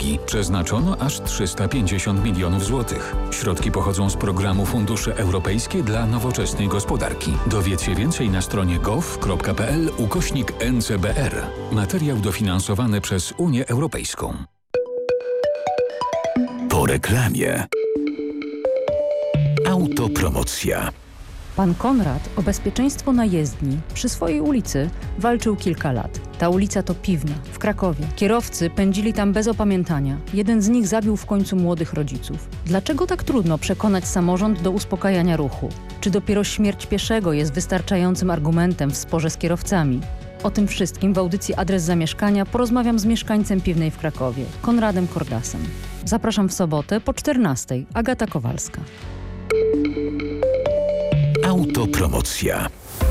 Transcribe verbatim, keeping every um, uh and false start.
drogi. Przeznaczono aż trzysta pięćdziesiąt milionów złotych. Środki pochodzą z programu Fundusze Europejskie dla Nowoczesnej Gospodarki. Dowiedz się więcej na stronie gov.pl ukośnik N C B R. Materiał dofinansowany przez Unię Europejską. Po reklamie. Autopromocja. Pan Konrad o bezpieczeństwo na jezdni przy swojej ulicy walczył kilka lat. Ta ulica to Piwnia w Krakowie. Kierowcy pędzili tam bez opamiętania. Jeden z nich zabił w końcu młodych rodziców. Dlaczego tak trudno przekonać samorząd do uspokajania ruchu? Czy dopiero śmierć pieszego jest wystarczającym argumentem w sporze z kierowcami? O tym wszystkim w audycji Adres Zamieszkania porozmawiam z mieszkańcem Piwnej w Krakowie, Konradem Kordasem. Zapraszam w sobotę po czternastej. Agata Kowalska. Autopromocja.